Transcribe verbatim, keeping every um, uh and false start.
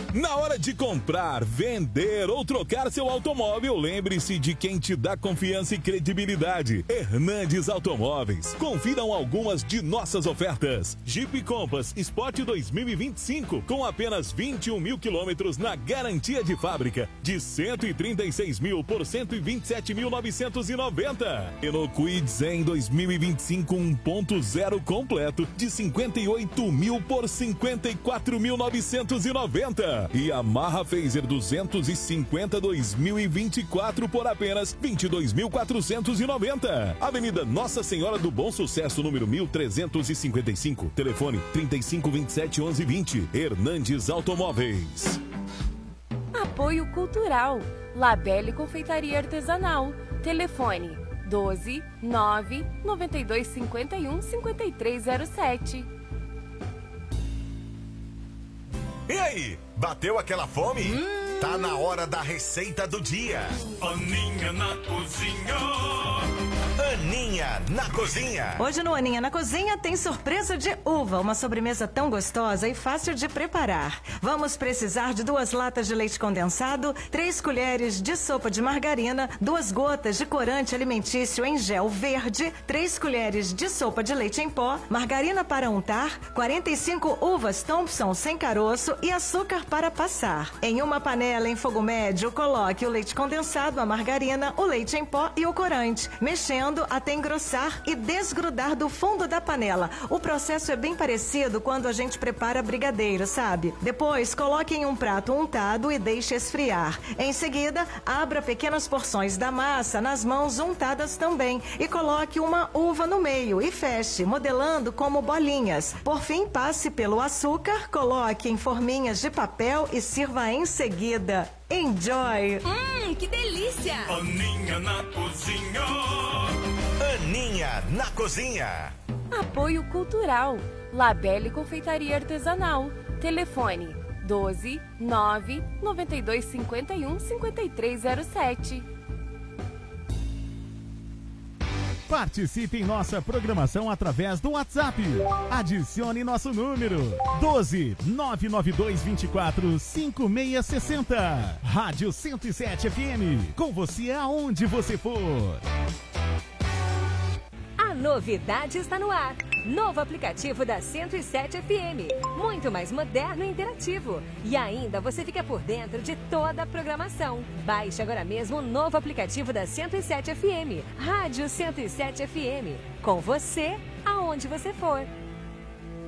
Na hora de comprar, vender ou trocar seu automóvel, lembre-se de quem te dá confiança e credibilidade. Hernandes Automóveis. Confiram algumas de nossas ofertas. Jeep Compass Sport dois mil e vinte e cinco com apenas vinte e um mil quilômetros na garantia de fábrica de cento e trinta e seis mil por cento e vinte e sete mil novecentos e noventa. Renault Kwid Zen dois mil e vinte e cinco um ponto zero completo de cinquenta e oito mil por cinquenta e quatro mil novecentos e noventa. E Yamaha Fazer duzentos e cinquenta dois mil e vinte e quatro por apenas vinte e dois mil quatrocentos e noventa. Avenida Nossa Senhora do Bom Sucesso, número mil trezentos e cinquenta e cinco. Telefone trinta e cinco, vinte e sete, onze, vinte. Hernandes Automóveis. Apoio Cultural. Labelle Confeitaria Artesanal. Telefone doze, nove, noventa e dois, cinquenta e um, cinquenta e três zero sete. E aí, bateu aquela fome? Hum. Tá na hora da receita do dia. Aninha na cozinha. Aninha na cozinha. Hoje no Aninha na Cozinha tem surpresa de uva, uma sobremesa tão gostosa e fácil de preparar. Vamos precisar de duas latas de leite condensado, três colheres de sopa de margarina, duas gotas de corante alimentício em gel verde, três colheres de sopa de leite em pó, margarina para untar, quarenta e cinco uvas Thompson sem caroço e açúcar para passar. Em uma panela em fogo médio, coloque o leite condensado, a margarina, o leite em pó e o corante, mexendo até engrossar e desgrudar do fundo da panela. O processo é bem parecido quando a gente prepara brigadeiro, sabe? Depois, coloque em um prato untado e deixe esfriar. Em seguida, abra pequenas porções da massa nas mãos untadas também e coloque uma uva no meio e feche, modelando como bolinhas. Por fim, passe pelo açúcar, coloque em forminhas de papel e sirva em seguida. Enjoy! Hum, que delícia! Aninha na cozinha. Aninha na cozinha. Apoio Cultural. Labelle Confeitaria Artesanal. Telefone doze, nove, noventa e dois, cinquenta e um, cinquenta e três zero sete. Participe em nossa programação através do WhatsApp. Adicione nosso número doze, nove nove dois, vinte e quatro, cinquenta e seis sessenta. Rádio cento e sete F M. Com você aonde você for. A novidade está no ar. Novo aplicativo da cento e sete F M. Muito mais moderno e interativo. E ainda você fica por dentro de toda a programação. Baixe agora mesmo o novo aplicativo da cento e sete F M. Rádio cento e sete F M. Com você, aonde você for.